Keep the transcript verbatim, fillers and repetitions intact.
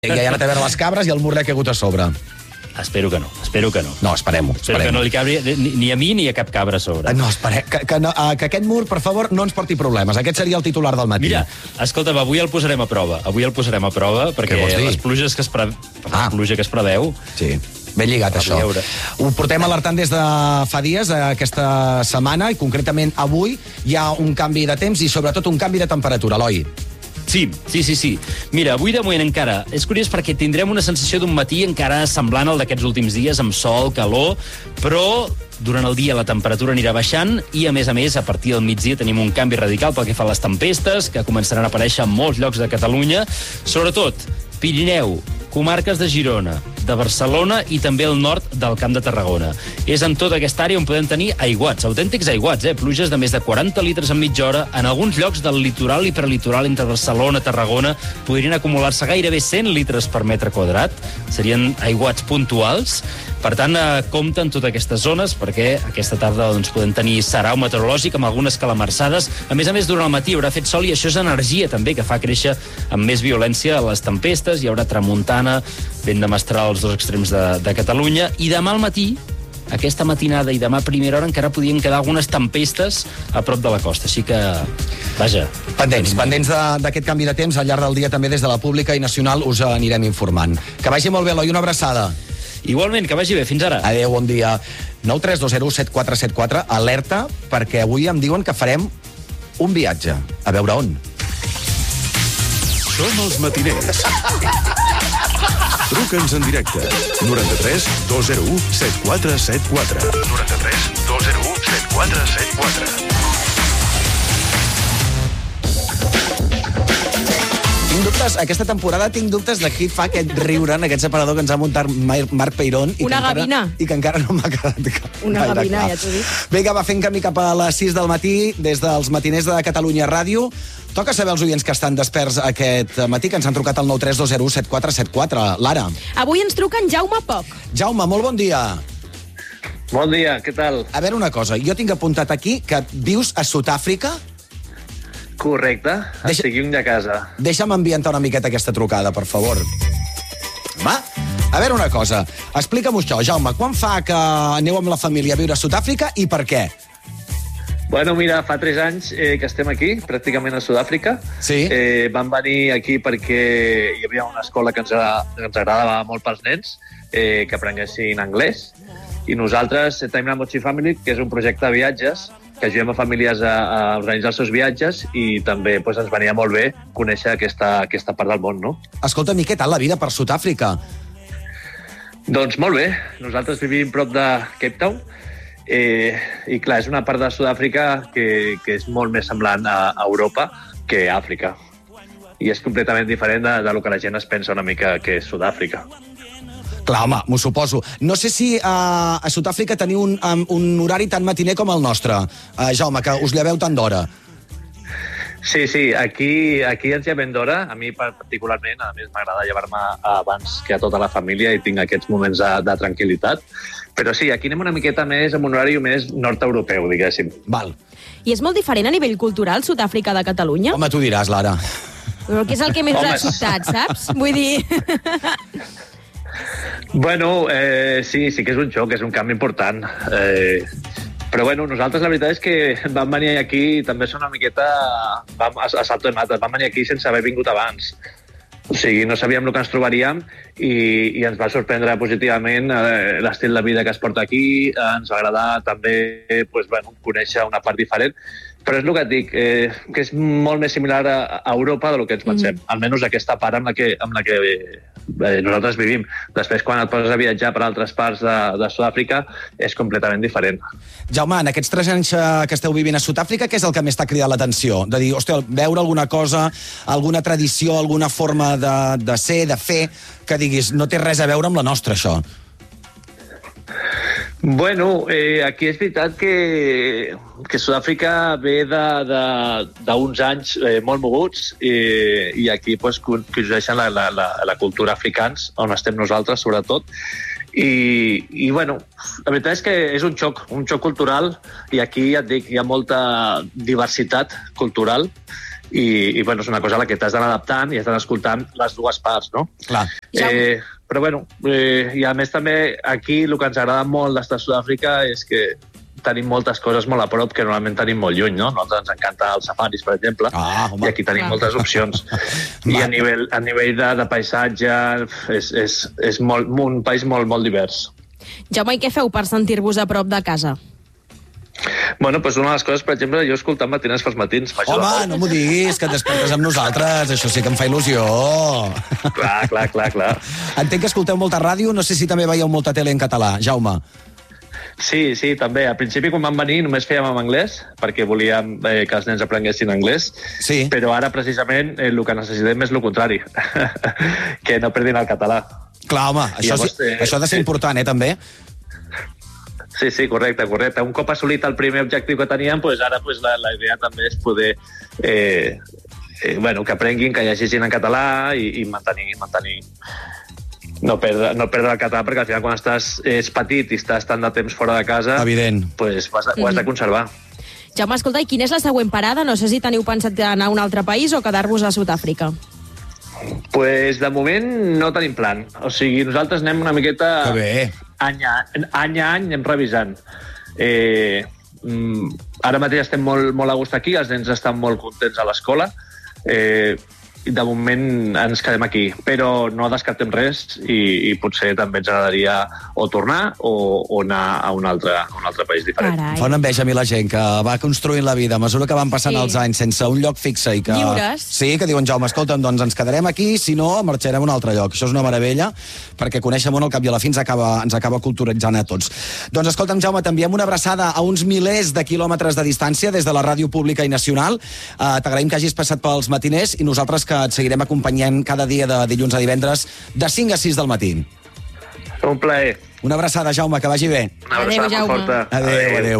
Ja hi ha anat a veure les cabres i el mur li ha caigut a sobre. Espero que no, espero que no. No, esperem-ho. Espero esperem que no li cabri ni, ni a mi ni a cap cabra a sobre. No, esperem, que, que, no, que aquest mur, per favor, no ens porti problemes. Aquest seria el titular del matí. Mira, escolta'm, avui el posarem a prova. Avui el posarem a prova perquè les pluges que es, pre... ah. pluja que es preveu... Sí. Ben lligat, això. Ho portem alertant des de fa dies, aquesta setmana, i concretament avui hi ha un canvi de temps i sobretot un canvi de temperatura, Eloi. Sí, sí, sí, sí. Mira, avui de moment encara és curiós perquè tindrem una sensació d'un matí encara semblant al d'aquests últims dies, amb sol, calor, però durant el dia la temperatura anirà baixant i, a més a més, a partir del migdia tenim un canvi radical pel que fa a les tempestes, que començaran a aparèixer en molts llocs de Catalunya, sobretot Pirineu, comarques de Girona, de Barcelona i també el nord del Camp de Tarragona. És en tota aquesta àrea on podem tenir aiguats, autèntics aiguats, eh? Pluges de més de quaranta litres en mitja hora. En alguns llocs del litoral i prelitoral entre Barcelona i Tarragona podrien acumular-se gairebé cent litres per metre quadrat. Serien aiguats puntuals. Per tant, eh, compta en totes aquestes zones, perquè aquesta tarda doncs, podem tenir sarau meteorològic amb algunes calamarsades. A més a més, durant el matí haurà fet sol i això és energia també que fa créixer amb més violència les tempestes. Hi haurà tramuntana, vent de mestral als dos extrems de, de Catalunya. I demà al matí, aquesta matinada i demà a primera hora, encara podien quedar algunes tempestes a prop de la costa. Així que, vaja... Pendents, pendents d'aquest canvi de temps, al llarg del dia també des de la pública i nacional us anirem informant. Que vagi molt bé, Eloi, una abraçada. Igualment, que vagi bé. Fins ara. Adéu, bon dia. nou tres dos zero set quatre set quatre, alerta, perquè avui em diuen que farem un viatge. A veure on. Som els matiners. Truca'ns en directe. noranta-tres dos zero u set quatre set quatre. noranta-tres dos zero u set quatre set quatre. Tinc dubtes, aquesta temporada tinc dubtes de qui fa aquest riure en aquest separador que ens ha muntat Marc Peirón. I Una que gavina. Encara, I que encara no m'ha quedat cap. Una gavina, ja t'ho dic. Vinga, va fent camí cap a les sis del matí, des dels matiners de Catalunya Ràdio. Toca saber els oients que estan desperts aquest matí, que ens han trucat al nou tres dos zero set quatre set quatre. Lara. Avui ens truca en Jaume Poc. Jaume, molt bon dia. Bon dia, què tal? A veure una cosa, jo tinc apuntat aquí que vius a Sud-àfrica. Correcte, Deixa... estic lluny de casa. Deixa'm ambientar una miqueta aquesta trucada, per favor. Va, a veure una cosa, explica'm això, Jaume, quan fa que aneu amb la família a viure a Sud-àfrica i per què? Bueno, mira, fa tres anys eh, que estem aquí, pràcticament a Sud-àfrica. Sí. Eh, vam venir aquí perquè hi havia una escola que ens, que ens agradava molt pels nens, eh, que aprenguessin anglès. I nosaltres tenim la Mochi Family, que és un projecte de viatges, que ajudem a famílies a, a organitzar els seus viatges i també pues, ens venia molt bé conèixer aquesta, aquesta part del món, no? Escolta'm, i què tal la vida per Sud-àfrica? Doncs molt bé. Nosaltres vivim prop de Cape Town eh, i, clar, és una part de Sud-àfrica que, que és molt més semblant a, a Europa que a Àfrica. I és completament diferent de, de lo que la gent es pensa una mica que és Sud-àfrica. Clar, home, m'ho suposo. No sé si uh, a Sud-àfrica teniu un, um, un horari tan matiner com el nostre, uh, Jaume, que us lleveu tant d'hora. Sí, sí, aquí, aquí ens llevem d'hora. A mi particularment, a més, m'agrada llevar-me abans que a tota la família i tinc aquests moments de, de tranquil·litat. Però sí, aquí anem una miqueta més amb un horari més nord-europeu, diguéssim. Val. I és molt diferent a nivell cultural Sud-àfrica de Catalunya? Home, tu diràs, Lara. Però què és el que més us ha sobtat, saps? Vull dir... Bueno, eh, sí, sí que és un xoc, és un canvi important. Eh, però bueno, nosaltres la veritat és que vam venir aquí i també és una miqueta vam, a, a salto de mates, vam venir aquí sense haver vingut abans. O sigui, no sabíem el que ens trobaríem i, i ens va sorprendre positivament eh, l'estil de vida que es porta aquí, eh, ens va agradar també pues, bueno, conèixer una part diferent, però és el que et dic, eh, que és molt més similar a, a Europa del que ens pensem, mm. almenys aquesta part amb la que, amb la que eh, nosaltres vivim. Després, quan et poses a viatjar per altres parts de, de Sud-àfrica, és completament diferent. Jaume, en aquests tres anys que esteu vivint a Sud-àfrica, què és el que més t'ha cridat l'atenció? De dir, hòstia, veure alguna cosa, alguna tradició, alguna forma de, de ser, de fer, que diguis, no té res a veure amb la nostra, això. Bueno, eh, aquí és veritat que, que Sud-àfrica ve d'uns anys eh, molt moguts eh, i aquí pues, coincideixen la, la, la, la cultura africans, on estem nosaltres, sobretot. I, i bueno, la veritat és que és un xoc, un xoc cultural, i aquí ja et dic, hi ha molta diversitat cultural i, i bueno, és una cosa a la que t'has d'anar adaptant i has d'anar escoltant les dues parts, no? Clar. Eh, però bueno, eh, i a més també aquí el que ens agrada molt d'estar a Sud-àfrica és que tenim moltes coses molt a prop que normalment tenim molt lluny, no? Nosaltres ens encanta els safaris, per exemple, Ah, home. i aquí tenim Clar. moltes opcions. I a nivell, a nivell de, de paisatge és, és, és molt, un país molt, molt divers. Jaume, i què feu per sentir-vos a prop de casa? Bueno, doncs una de les coses, per exemple, jo escoltant matines pels matins. m'ajuda Home, molt. no m'ho diguis, que et despertes amb nosaltres. Això sí que em fa il·lusió. Clar, clar, clar, clar. Entenc que escolteu molta ràdio, no sé si també veieu molta tele en català. Jaume. Sí, sí, també. Al principi, quan vam venir, només fèiem en anglès, perquè volíem eh, que els nens aprenguessin anglès, Sí. però ara, precisament, eh, el que necessitem és el contrari, que no perdin el català. Clar, home, I això, llavors, sí, eh, això ha de ser sí. important, eh, també. Sí, sí, correcte, correcte. Un cop assolit el primer objectiu que teníem, doncs ara doncs, la, la idea també és poder eh, eh, bueno, que aprenguin, que llegeixin en català i, i mantenir, mantenir no perdre, no perdre el català, perquè al final quan estàs és petit i estàs tant de temps fora de casa, Evident. pues, ho, has de, ho has de conservar. Jaume, escolta, i quina és la següent parada? No sé si teniu pensat anar a un altre país o quedar-vos a Sud-àfrica. Pues de moment no tenim plan. O sigui, nosaltres anem una miqueta Que bé. any a any, a any anem revisant. Eh, mm, ara mateix estem molt, molt a gust aquí, els nens estan molt contents a l'escola. Eh, i de moment ens quedem aquí, però no descartem res i, i potser també ens agradaria o tornar o, o anar a un altre, a un altre país diferent. Carai. Fa una enveja a mi la gent que va construint la vida a mesura que van passant Sí. els anys sense un lloc fixe i que... Lliures. Sí, que diuen, Jaume, escolta'm, doncs ens quedarem aquí, si no, marxarem a un altre lloc. Això és una meravella, perquè conèixer món al cap i a la fi ens acaba, ens acaba culturitzant a tots. Doncs escolta'm, Jaume, t'enviem una abraçada a uns milers de quilòmetres de distància des de la ràdio pública i nacional. Uh, T'agraïm que hagis passat pels matiners i nosaltres que et seguirem acompanyant cada dia de dilluns a divendres de cinc a sis del matí. Un plaer. Una abraçada, Jaume, que vagi bé. Una Adéu, abraçada molt Jaume. forta. Adéu, adéu.